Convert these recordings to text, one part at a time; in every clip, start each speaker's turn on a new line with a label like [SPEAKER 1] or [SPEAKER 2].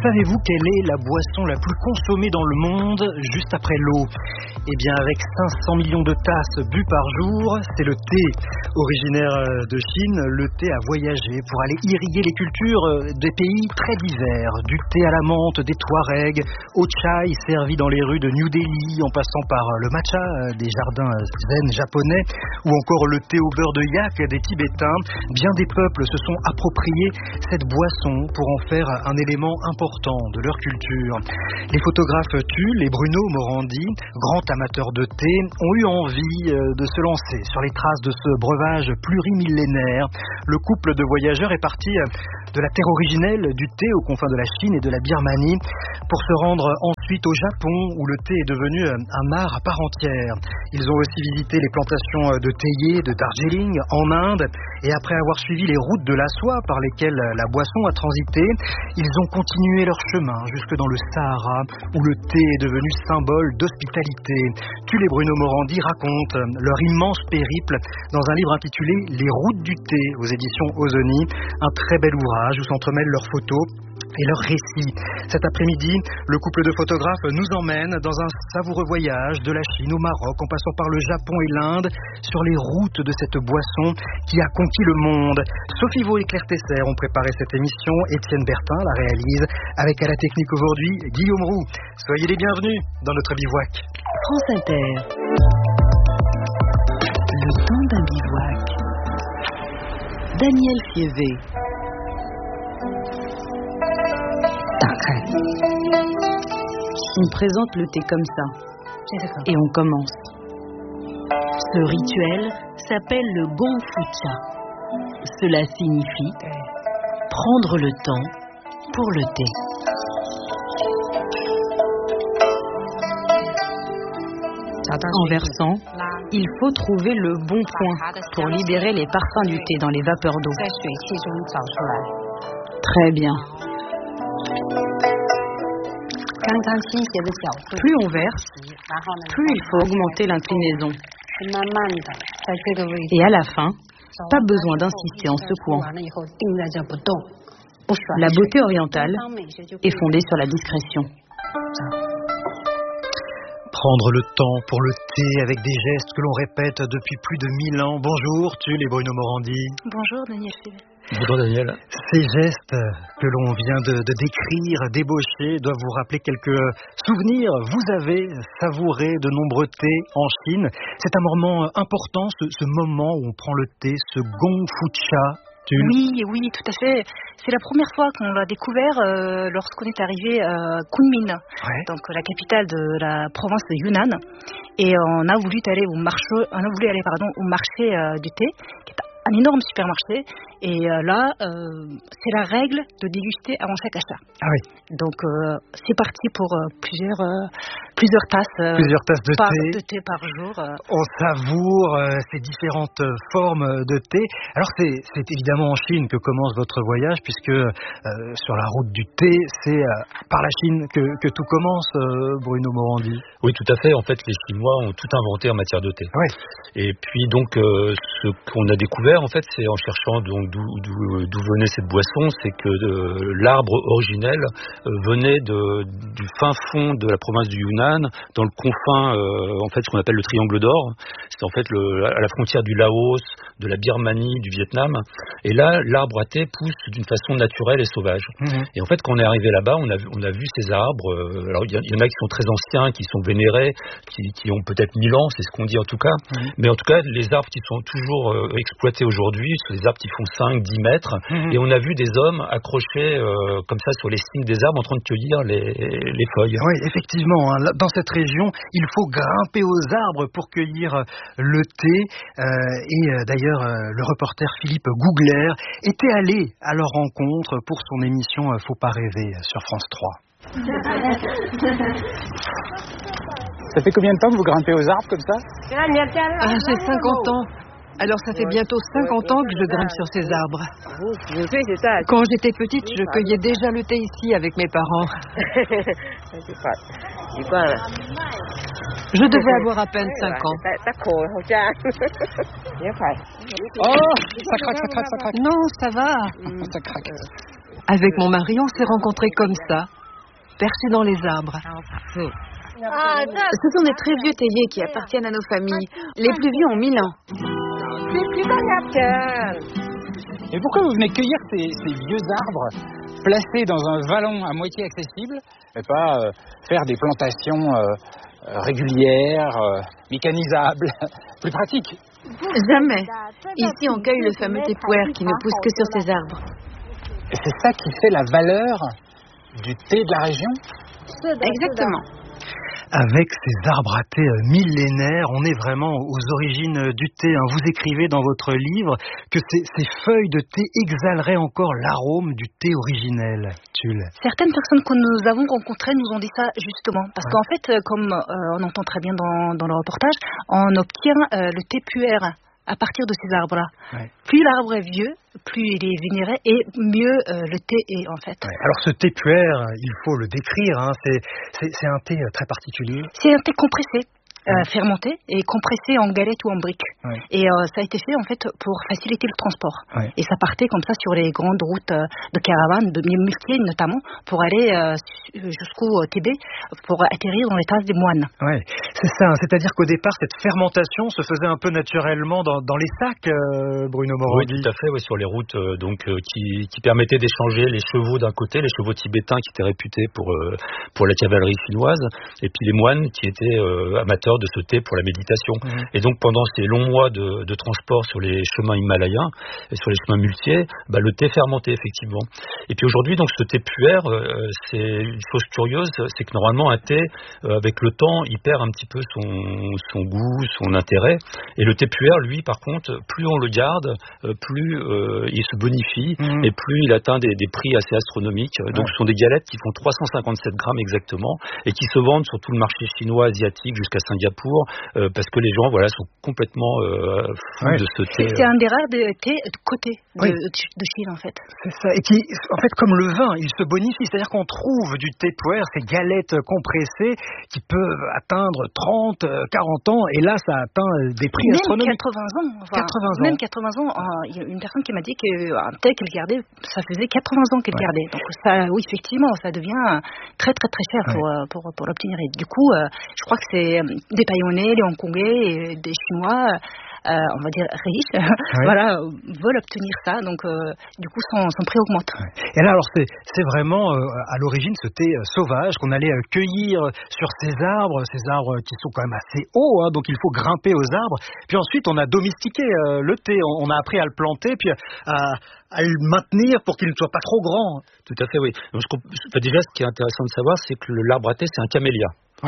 [SPEAKER 1] Savez-vous quelle est la boisson la plus consommée dans le monde, juste après l'eau? Eh bien, avec 500 millions de tasses bues par jour, c'est le thé. Originaire de Chine, le thé a voyagé pour aller irriguer les cultures des pays très divers. Du thé à la menthe des Touaregs, au chai servi dans les rues de New Delhi, en passant par le matcha des jardins zen japonais, ou encore le thé au beurre de yak des Tibétains. Bien des peuples se sont appropriés cette boisson pour en faire un élément important de leur culture. Les photographes Tulle et Bruno Morandi, grands amateurs de thé, ont eu envie de se lancer sur les traces de ce breuvage plurimillénaire. Le couple de voyageurs est parti de la terre originelle du thé aux confins de la Chine et de la Birmanie pour se rendre ensuite au Japon où le thé est devenu un art à part entière. Ils ont aussi visité les plantations de théiers de Darjeeling en Inde et après avoir suivi les routes de la soie par lesquelles la boisson a transité, ils ont continué leur chemin jusque dans le Sahara où le thé est devenu symbole d'hospitalité. Tulle et Bruno Morandi racontent leur immense périple dans un livre intitulé Les routes du thé aux éditions Ozoni, un très bel ouvrage où s'entremêlent leurs photos et leurs récits. Cet après-midi, le couple de photographes nous emmène dans un savoureux voyage de la Chine au Maroc, en passant par le Japon et l'Inde, sur les routes de cette boisson qui a conquis le monde. Sophie Vaux et Claire Tesser ont préparé cette émission, Étienne Bertin la réalise, avec à la technique aujourd'hui Guillaume Roux. Soyez les bienvenus dans notre bivouac.
[SPEAKER 2] France Inter. Le temps d'un bivouac. Daniel Fievé. On présente le thé comme ça. Et on commence. Ce rituel s'appelle le gongfu-cha. Cela signifie prendre le temps pour le thé. En versant, il faut trouver le bon point pour libérer les parfums du thé dans les vapeurs d'eau. Très bien. Plus on verse, plus il faut augmenter l'inclinaison. Et à la fin, pas besoin d'insister en secouant. La beauté orientale est fondée sur la discrétion.
[SPEAKER 1] Prendre le temps pour le thé avec des gestes que l'on répète depuis plus de 1000 ans. Bonjour Tulle et Bruno Morandi.
[SPEAKER 3] Bonjour Daniel Fievé.
[SPEAKER 4] Bonjour Daniel.
[SPEAKER 1] Ces gestes que l'on vient de décrire, d'ébaucher, doivent vous rappeler quelques souvenirs. Vous avez savouré de nombreux thés en Chine. C'est un moment important, ce moment où on prend le thé, ce gongfu-cha.
[SPEAKER 3] Oui, tout à fait. C'est la première fois qu'on l'a découvert lorsqu'on est arrivé à Kunming, donc la capitale de la province de Yunnan. Et on a voulu aller au marché du thé, qui est un énorme supermarché. Et là, c'est la règle de déguster avant chaque achat.
[SPEAKER 1] Ah oui.
[SPEAKER 3] Donc, c'est parti pour plusieurs tasses.
[SPEAKER 1] Plusieurs tasses de
[SPEAKER 3] thé par jour.
[SPEAKER 1] On savoure ces différentes formes de thé. Alors, c'est évidemment en Chine que commence votre voyage, puisque sur la route du thé, c'est par la Chine que tout commence, Bruno Morandi.
[SPEAKER 4] Oui, tout à fait. En fait, les Chinois ont tout inventé en matière de thé.
[SPEAKER 1] Oui.
[SPEAKER 4] Et puis, donc, ce qu'on a découvert, en fait, c'est en cherchant donc d'où venait cette boisson, c'est que l'arbre originel venait du fin fond de la province du Yunnan, dans le confin, en fait, ce qu'on appelle le triangle d'or. C'est en fait à la frontière du Laos, de la Birmanie, du Vietnam. Et là, l'arbre à thé pousse d'une façon naturelle et sauvage. Et en fait, quand on est arrivé là-bas, on a vu ces arbres. Alors, il y en a qui sont très anciens, qui sont vénérés, qui ont peut-être 1000 ans, c'est ce qu'on dit en tout cas. Mais en tout cas, les arbres qui sont toujours exploités aujourd'hui, ce sont des arbres qui font 5-10 mètres. Et on a vu des hommes accrochés comme ça sur les cimes des arbres en train de cueillir les feuilles.
[SPEAKER 1] Oui, effectivement. Dans cette région, il faut grimper aux arbres pour cueillir le thé. Et d'ailleurs, le reporter Philippe Gougler était allé à leur rencontre pour son émission Faut pas rêver sur France 3.
[SPEAKER 5] Ça fait combien de temps que vous grimpez aux arbres comme ça?
[SPEAKER 6] J'ai 50 ans. Alors ça fait bientôt 50 ans que je grimpe sur ces arbres. Quand j'étais petite, je cueillais déjà le thé ici avec mes parents. Je devais avoir à peine 5 ans.
[SPEAKER 5] Oh, ça craque.
[SPEAKER 6] Non, ça va.
[SPEAKER 5] Ça craque.
[SPEAKER 6] Avec mon mari, on s'est rencontrés comme ça, perchés dans les arbres.
[SPEAKER 7] Ce sont des très vieux théiers qui appartiennent à nos familles. Les plus vieux ont 1000 ans.
[SPEAKER 5] Et pourquoi vous venez cueillir ces vieux arbres placés dans un vallon à moitié accessible et pas faire des plantations régulières, mécanisables, plus pratiques?
[SPEAKER 7] Jamais. Ici, on cueille le fameux thé-puer qui ne pousse que sur ces arbres.
[SPEAKER 5] Et c'est ça qui fait la valeur du thé de la région?
[SPEAKER 7] Exactement.
[SPEAKER 1] Avec ces arbres à thé millénaires, on est vraiment aux origines du thé. Vous écrivez dans votre livre que ces feuilles de thé exhaleraient encore l'arôme du thé originel. Tulle.
[SPEAKER 3] Certaines personnes que nous avons rencontrées nous ont dit ça justement. Parce qu'en fait, comme on entend très bien dans le reportage, on obtient le thé puer à partir de ces arbres-là. Ouais. Plus l'arbre est vieux, plus il est vénéré et mieux le thé est en fait.
[SPEAKER 1] Ouais. Alors ce thé puer, il faut le décrire, c'est un thé très particulier.
[SPEAKER 3] C'est un thé compressé. Fermenté et compressé en galettes ou en briques. Ouais. Et ça a été fait en fait pour faciliter le transport. Ouais. Et ça partait comme ça sur les grandes routes de caravanes, de muletiers notamment, pour aller jusqu'au Tibet, pour atterrir dans les tasses des moines.
[SPEAKER 1] Ouais, c'est ça. C'est-à-dire qu'au départ, cette fermentation se faisait un peu naturellement dans les sacs, Bruno Morandi.
[SPEAKER 4] Oui, tout à fait. Oui, sur les routes qui permettaient d'échanger les chevaux d'un côté, les chevaux tibétains qui étaient réputés pour la cavalerie chinoise, et puis les moines qui étaient amateurs de ce thé pour la méditation. Et donc pendant ces longs mois de transport sur les chemins himalayens et sur les chemins muletiers, le thé fermentait effectivement. Et puis aujourd'hui, donc ce thé puer, c'est une chose curieuse, c'est que normalement un thé, avec le temps, il perd un petit peu son goût, son intérêt. Et le thé puer, lui, par contre, plus on le garde, plus il se bonifie et plus il atteint des prix assez astronomiques. Donc ce sont des galettes qui font 357 grammes exactement et qui se vendent sur tout le marché chinois, asiatique, jusqu'à Singapour, parce que les gens sont complètement fous de ce thé.
[SPEAKER 3] C'est un des rares thés côté de Chine en fait.
[SPEAKER 1] C'est ça, et qui en fait comme le vin, il se bonifie, c'est-à-dire qu'on trouve du thé puer, ces galettes compressées qui peuvent atteindre 30, 40 ans, et là ça atteint des prix astronomiques.
[SPEAKER 3] Même 80 ans. Même 80 ans. Il y a une personne qui m'a dit qu'un thé qu'elle gardait, ça faisait 80 ans qu'elle gardait. Donc ça, oui, effectivement, ça devient très très très cher pour l'obtenir. Et du coup, je crois que c'est des Taïwanais, des Hongkongais et des Chinois, on va dire riches, veulent obtenir ça. Donc, du coup, son prix augmente.
[SPEAKER 1] Et là, alors, c'est vraiment à l'origine ce thé sauvage qu'on allait cueillir sur ces arbres qui sont quand même assez hauts, donc il faut grimper aux arbres. Puis ensuite, on a domestiqué le thé, on a appris à le planter, puis à le maintenir pour qu'il ne soit pas trop grand.
[SPEAKER 4] Tout à fait, oui. Donc, déjà, ce qui est intéressant de savoir, c'est que l'arbre à thé, c'est un camélia. Oui.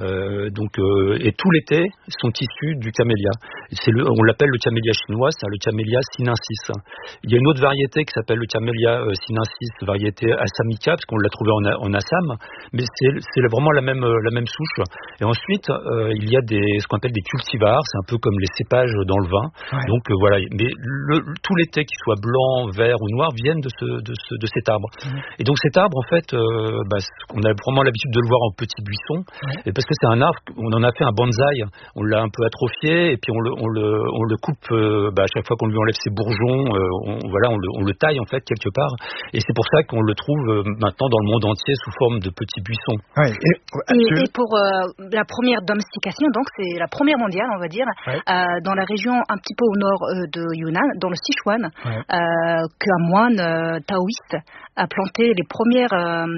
[SPEAKER 4] Et tous les thés sont issus du camélia. On l'appelle le camélia chinois, c'est le camélia sinensis. Il y a une autre variété qui s'appelle le camélia sinensis, variété assamica, parce qu'on l'a trouvé en Assam, mais c'est vraiment la même souche. Et ensuite, il y a ce qu'on appelle des cultivars, c'est un peu comme les cépages dans le vin. Ouais. Donc voilà, mais tous les thés, qu'ils soient blancs, verts ou noirs, viennent de cet arbre. Et donc cet arbre, en fait, on a vraiment l'habitude de le voir en petits buissons. Et parce que c'est un arbre, on en a fait un bonsaï, on l'a un peu atrophié et puis on le coupe à chaque fois qu'on lui enlève ses bourgeons, on le taille en fait quelque part, et c'est pour ça qu'on le trouve maintenant dans le monde entier sous forme de petits buissons.
[SPEAKER 3] Ouais, et pour la première domestication, donc c'est la première mondiale on va dire, dans la région un petit peu au nord de Yunnan, dans le Sichuan, qu'un moine taoïste a planté les premiers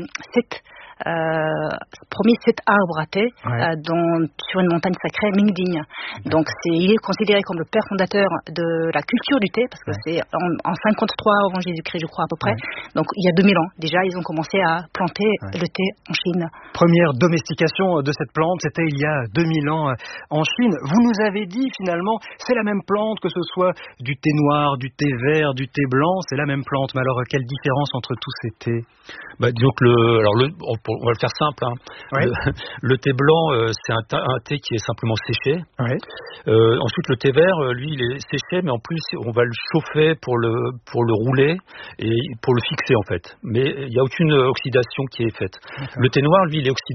[SPEAKER 3] 7 arbres à thé sur une montagne sacrée, Mingding. Donc il est considéré comme le père fondateur de la culture du thé, parce que c'est en 53 avant Jésus-Christ, je crois à peu près. Donc il y a 2000 ans déjà, ils ont commencé à planter le thé en Chine.
[SPEAKER 1] Première domestication de cette plante, c'était il y a 2000 ans en Chine. Vous nous avez dit finalement, c'est la même plante, que ce soit du thé noir, du thé vert, du thé blanc, c'est la même plante. Mais alors quelle différence entre tous ces thés?
[SPEAKER 4] Disons que on va le faire simple. Le thé blanc, c'est un thé qui est simplement séché. Ensuite, le thé vert, lui, il est séché, mais en plus, on va le chauffer pour le rouler et pour le fixer, en fait. Mais il n'y a aucune oxydation qui est faite. Le thé noir, lui, il est oxydé.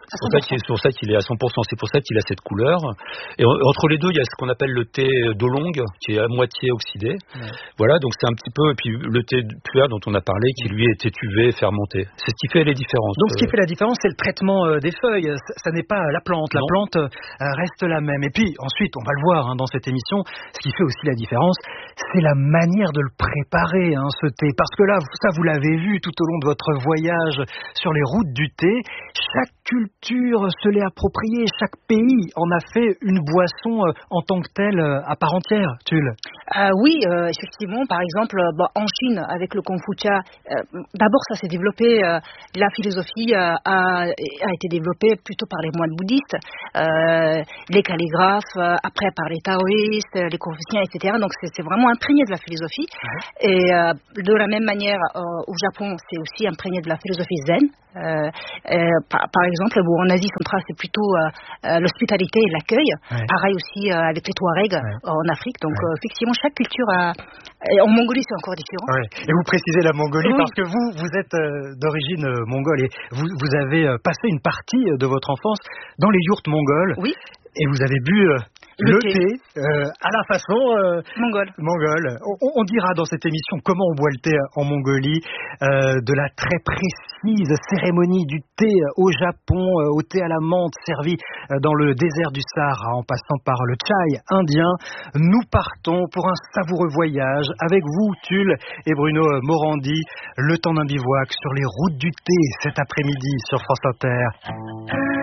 [SPEAKER 4] C'est pour ça qu'il est à 100%, c'est pour ça qu'il a cette couleur. Et entre les deux, il y a ce qu'on appelle le thé d'Oolong, qui est à moitié oxydé. Ouais. Voilà, donc c'est un petit peu, et puis le thé puer dont on a parlé, qui lui est étuvé, fermenté. C'est ce qui fait les différences.
[SPEAKER 1] Donc ce qui fait la différence, c'est le traitement des feuilles. Ça n'est pas la plante. La plante reste la même. Et puis ensuite, on va le voir dans cette émission, ce qui fait aussi la différence, c'est la manière de le préparer, ce thé. Parce que là, ça vous l'avez vu tout au long de votre voyage sur les routes du thé. Chaque culture se l'est appropriée, chaque pays en a fait une boisson en tant que telle à part entière, Tulle.
[SPEAKER 3] Oui, effectivement, par exemple, en Chine, avec le Konfucha, d'abord ça s'est développé, la philosophie a été développée plutôt par les moines bouddhistes, les calligraphes, après par les taoïstes, les confuciens, etc. Donc c'est vraiment imprégné de la philosophie. Ouais. Et de la même manière, au Japon, c'est aussi imprégné de la philosophie zen. Par exemple, en Asie centrale, c'est plutôt l'hospitalité et l'accueil. Ouais. Pareil aussi avec les Touaregs en Afrique. Donc effectivement, chaque culture a... En Mongolie, c'est encore différent.
[SPEAKER 1] Ouais. Et vous précisez la Mongolie parce que vous êtes d'origine mongole et vous avez passé une partie de votre enfance dans les yourtes mongoles.
[SPEAKER 3] Oui.
[SPEAKER 1] Et vous avez bu le thé à la façon
[SPEAKER 3] mongole.
[SPEAKER 1] On dira dans cette émission comment on boit le thé en Mongolie, de la très précise cérémonie du thé au Japon, au thé à la menthe servi dans le désert du Sahara en passant par le chai indien. Nous partons pour un savoureux voyage avec vous, Tulle et Bruno Morandi, le temps d'un bivouac sur les routes du thé cet après-midi sur France Inter.